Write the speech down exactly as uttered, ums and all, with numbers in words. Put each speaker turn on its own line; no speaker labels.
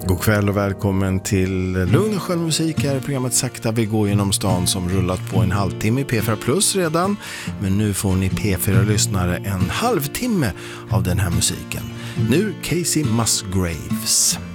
God kväll och välkommen till Lugn och skön musik här i programmet Sakta vi går genom stan som rullat på en halvtimme i P fyra Plus redan. Men nu får ni P fyra-lyssnare en halvtimme av den här musiken. Nu Casey Musgraves.